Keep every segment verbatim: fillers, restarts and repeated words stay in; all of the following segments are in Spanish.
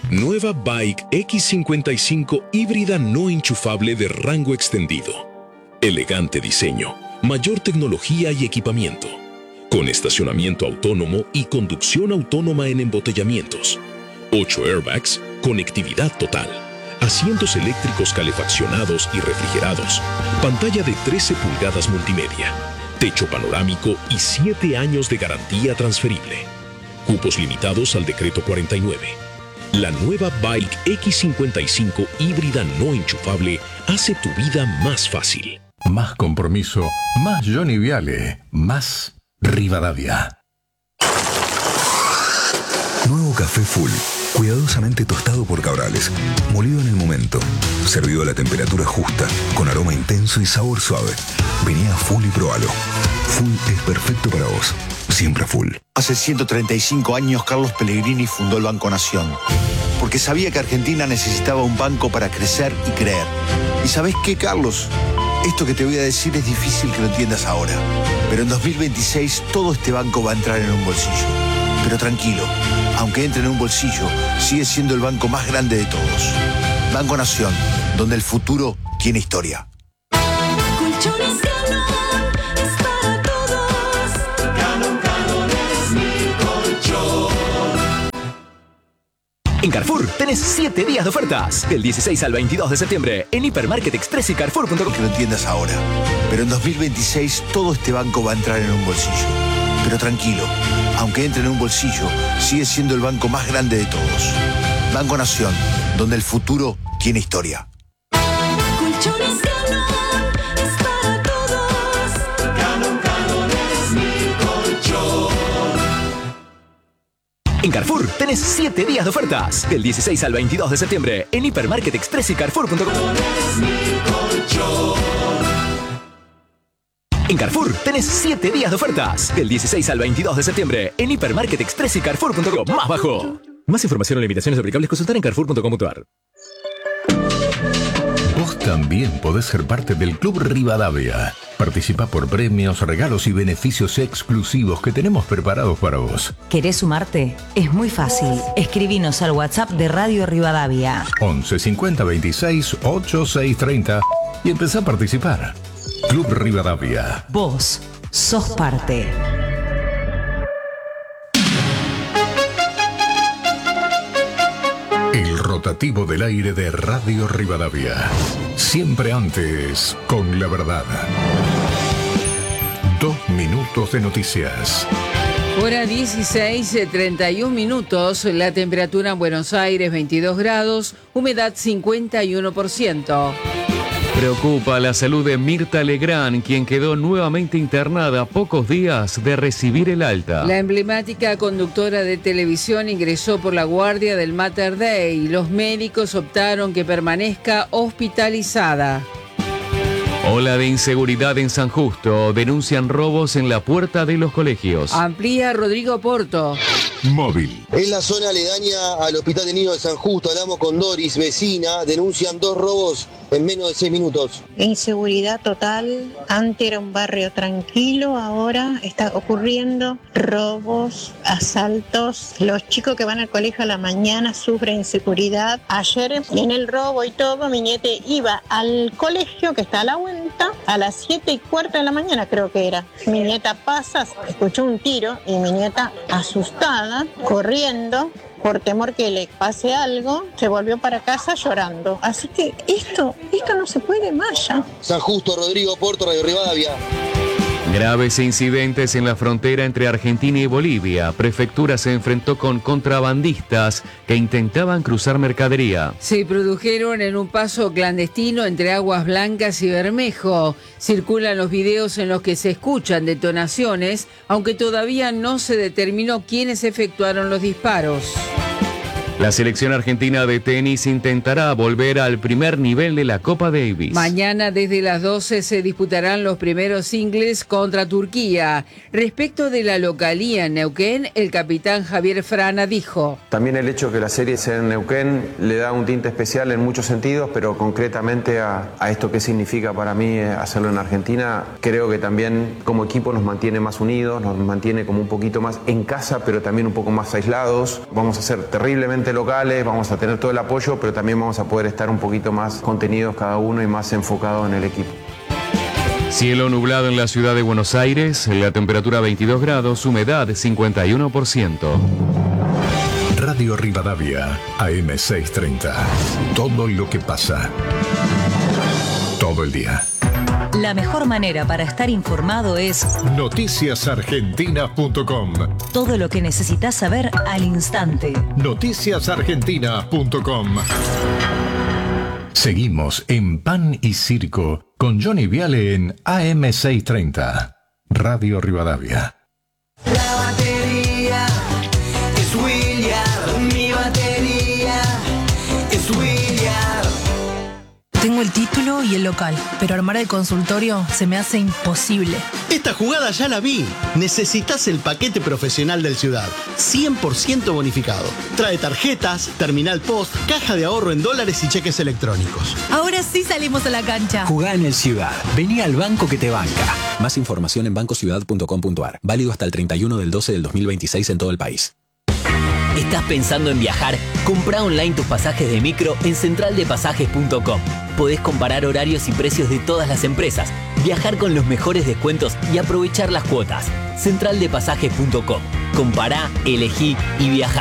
Nueva Bike X cincuenta y cinco híbrida no enchufable de rango extendido. Elegante diseño, mayor tecnología y equipamiento. Con estacionamiento autónomo y conducción autónoma en embotellamientos. ocho airbags, conectividad total. Asientos eléctricos calefaccionados y refrigerados. Pantalla de trece pulgadas multimedia. Techo panorámico y siete años de garantía transferible. Cupos limitados al decreto cuarenta y nueve. La nueva Bike X cincuenta y cinco híbrida no enchufable hace tu vida más fácil. Más compromiso, más Johnny Viale, más Rivadavia. Nuevo café Full, cuidadosamente tostado por Cabrales, molido en el momento, servido a la temperatura justa, con aroma intenso y sabor suave. Vení a Full y probalo. Full es perfecto para vos. Siempre Full. Hace ciento treinta y cinco años Carlos Pellegrini fundó el Banco Nación, porque sabía que Argentina necesitaba un banco para crecer y creer. ¿Y sabés qué, Carlos? Esto que te voy a decir es difícil que lo entiendas ahora, pero en dos mil veintiséis todo este banco va a entrar en un bolsillo. Pero tranquilo, aunque entre en un bolsillo, sigue siendo el banco más grande de todos. Banco Nación, donde el futuro tiene historia. Colchones Galón es para todos. Galón, Galón es mi colchón. En Carrefour tenés siete días de ofertas. Del dieciséis al veintidós de septiembre en Hipermarket Express y Carrefour punto com. Que lo entiendas ahora, pero en dos mil veintiséis todo este banco va a entrar en un bolsillo. Pero tranquilo, aunque entre en un bolsillo, sigue siendo el banco más grande de todos. Banco Nación, donde el futuro tiene historia. Colchones Galón es para todos. Galón, Galón es mi colchón. En Carrefour tenés siete días de ofertas. Del dieciséis al veintidós de septiembre en Hipermarket Express y Carrefour punto com. Es mi colchón. En Carrefour tenés siete días de ofertas. Del dieciséis al veintidós de septiembre en Hipermarket Express y Carrefour punto com. Más bajo. Más información o limitaciones aplicables consultar en carrefour punto com punto a r. Vos también podés ser parte del Club Rivadavia. Participa por premios, regalos y beneficios exclusivos que tenemos preparados para vos. ¿Querés sumarte? Es muy fácil. Escribinos al WhatsApp de Radio Rivadavia. once cincuenta veintiséis ochenta y seis treinta y empezá a participar. Club Rivadavia. Vos sos parte. El rotativo del aire de Radio Rivadavia. Siempre antes, con la verdad. Dos minutos de noticias. Hora dieciséis, treinta y un minutos. La temperatura en Buenos Aires veintidós grados, humedad cincuenta y uno por ciento. Preocupa la salud de Mirta Legrand, quien quedó nuevamente internada a pocos días de recibir el alta. La emblemática conductora de televisión ingresó por la guardia del Mater Dei. Los médicos optaron que permanezca hospitalizada. Ola de inseguridad en San Justo. Denuncian robos en la puerta de los colegios. Amplía Rodrigo Porto. Móvil. En la zona aledaña al Hospital de Niños de San Justo, hablamos con Doris, vecina, denuncian dos robos en menos de seis minutos. Inseguridad total. Antes era un barrio tranquilo, ahora está ocurriendo robos, asaltos. Los chicos que van al colegio a la mañana sufren inseguridad. Ayer en el robo y todo, mi nieta iba al colegio que está a la vuelta a las siete y cuarto de la mañana, creo que era. Mi nieta pasa, escuchó un tiro y mi nieta asustada, corriendo, por temor que le pase algo, se volvió para casa llorando. Así que esto, esto no se puede más ya. San Justo, Rodrigo Porto, Radio Rivadavia. Graves incidentes en la frontera entre Argentina y Bolivia. Prefectura se enfrentó con contrabandistas que intentaban cruzar mercadería. Se produjeron en un paso clandestino entre Aguas Blancas y Bermejo. Circulan los videos en los que se escuchan detonaciones, aunque todavía no se determinó quiénes efectuaron los disparos. La selección argentina de tenis intentará volver al primer nivel de la Copa Davis. Mañana desde las doce se disputarán los primeros singles contra Turquía. Respecto de la localía en Neuquén, el capitán Javier Frana dijo: También el hecho que la serie sea en Neuquén le da un tinte especial en muchos sentidos, pero concretamente a, a esto que significa para mí hacerlo en Argentina, creo que también como equipo nos mantiene más unidos, nos mantiene como un poquito más en casa, pero también un poco más aislados. Vamos a ser terriblemente locales, vamos a tener todo el apoyo, pero también vamos a poder estar un poquito más contenidos cada uno y más enfocados en el equipo. Cielo nublado en la ciudad de Buenos Aires, la temperatura veintidós grados, humedad cincuenta y uno por ciento. Radio Rivadavia, A M seiscientos treinta. Todo lo que pasa. Todo el día. La mejor manera para estar informado es noticias argentinas punto com. todo lo que necesitas saber al instante. noticias argentinas punto com. Seguimos en Pan y Circo con Johnny Viale en A M seiscientos treinta. Radio Rivadavia. La batería es William, mi batería es William. Tengo el título y el local, pero armar el consultorio se me hace imposible. Esta jugada ya la vi. Necesitas el paquete profesional del Ciudad, cien por ciento bonificado. Trae tarjetas, terminal post, caja de ahorro en dólares y cheques electrónicos. Ahora sí salimos a la cancha. Jugá en el Ciudad. Vení al banco que te banca. Más información en banco ciudad punto com punto a r. Válido hasta el treinta y uno del doce del dos mil veintiséis en todo el país. ¿Estás pensando en viajar? Comprá online tus pasajes de micro en central de pasajes punto com. Podés comparar horarios y precios de todas las empresas, viajar con los mejores descuentos y aprovechar las cuotas. central de pasajes punto com. Compará, elegí y viajá.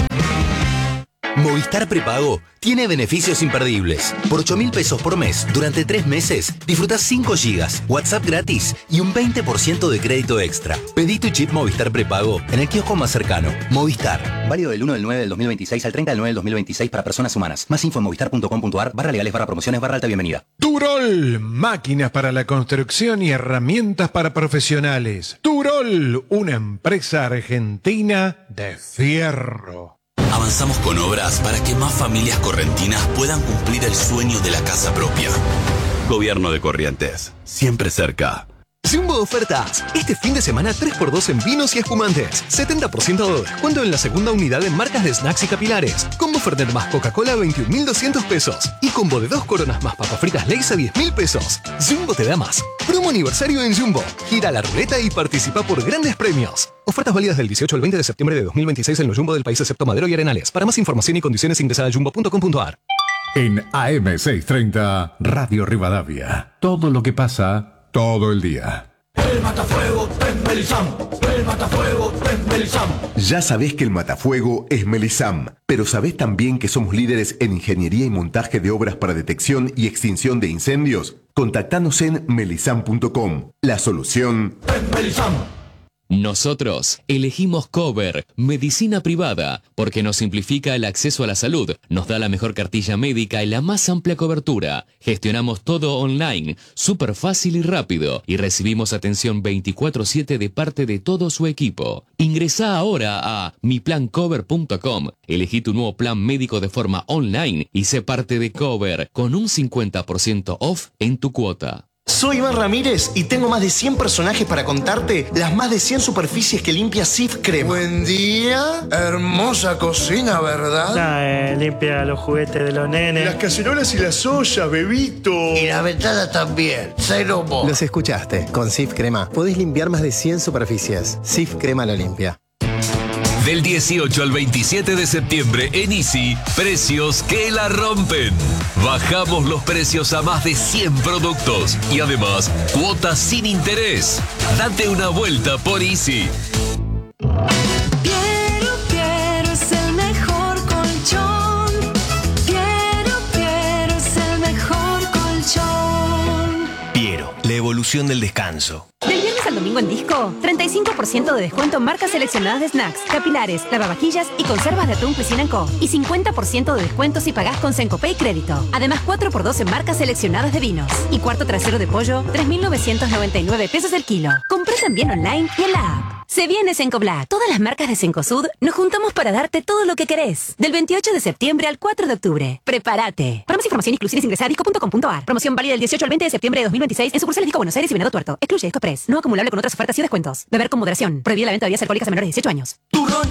Movistar Prepago tiene beneficios imperdibles. Por ocho mil pesos por mes, durante tres meses, disfrutás cinco gigas, WhatsApp gratis y un veinte por ciento de crédito extra. Pedí tu chip Movistar Prepago en el kiosco más cercano. Movistar. Válido del uno del nueve del dos mil veintiséis al treinta del nueve del dos mil veintiséis para personas humanas. Más info en movistar punto com punto a r, barra legales, barra promociones, barra alta bienvenida. Turol, máquinas para la construcción y herramientas para profesionales. Turol, una empresa argentina de fierro. Avanzamos con obras para que más familias correntinas puedan cumplir el sueño de la casa propia. Gobierno de Corrientes, siempre cerca. Jumbo ofertas. Este fin de semana tres por dos en vinos y espumantes. setenta por ciento de descuento en la segunda unidad en marcas de snacks y capilares. Combo Fernet más Coca-Cola a veintiún mil doscientos pesos. Y combo de dos coronas más papas fritas Lay's a diez mil pesos. Jumbo te da más. Promo aniversario en Jumbo. Gira la ruleta y participa por grandes premios. Ofertas válidas del dieciocho al veinte de septiembre de dos mil veintiséis en los Jumbo del país excepto Madero y Arenales. Para más información y condiciones ingresa a jumbo punto com punto a r. En A M seiscientos treinta, Radio Rivadavia. Todo lo que pasa, todo el día. El matafuego es Melisam, el matafuego es Melisam. Ya sabés que el matafuego es Melisam, pero sabés también que somos líderes en ingeniería y montaje de obras para detección y extinción de incendios. Contactanos en melisam punto com. La solución es Melisam. Nosotros elegimos Cover, medicina privada, porque nos simplifica el acceso a la salud, nos da la mejor cartilla médica y la más amplia cobertura. Gestionamos todo online, súper fácil y rápido, y recibimos atención veinticuatro siete de parte de todo su equipo. Ingresá ahora a mi plan cover punto com, elegí tu nuevo plan médico de forma online y sé parte de Cover, con un cincuenta por ciento off en tu cuota. Soy Iván Ramírez y tengo más de cien personajes para contarte las más de cien superficies que limpia Sif Crema. Buen día, hermosa cocina, ¿verdad? Ah, eh, limpia los juguetes de los nenes. Las cacerolas y las ollas, bebito. Y la ventana también, cero mo. Los escuchaste, con Sif Crema podés limpiar más de cien superficies. Sif Crema lo limpia. Del dieciocho al veintisiete de septiembre en Easy, precios que la rompen. Bajamos los precios a más de cien productos y además cuotas sin interés. Date una vuelta por Easy. Piero, Piero es el mejor colchón. Piero, Piero es el mejor colchón. Piero, la evolución del descanso. Del viernes al domingo en Disco, treinta y cinco por ciento de descuento en marcas seleccionadas de snacks, capilares, lavavajillas y conservas de atún Cuisine and Co. Y cincuenta por ciento de descuento si pagás con Sencopay Crédito. Además, cuatro por dos en marcas seleccionadas de vinos. Y cuarto trasero de pollo, tres mil novecientos noventa y nueve pesos el kilo. Compré también online y en la app. Se viene Senco Black. Todas las marcas de Cencosud nos juntamos para darte todo lo que querés. Del veintiocho de septiembre al cuatro de octubre. Prepárate. Para más información y exclusiones ingresa a disco punto com punto a r. Promoción válida del dieciocho al veinte de septiembre de dos mil veintiséis en sucursales Disco Buenos Aires y Venado Tuerto. Excluye Disco Express. No acumulable con otras ofertas y descuentos. Beber con moderación. Prohibida la venta de bebidas alcohólicas a menores de dieciocho años. Turrón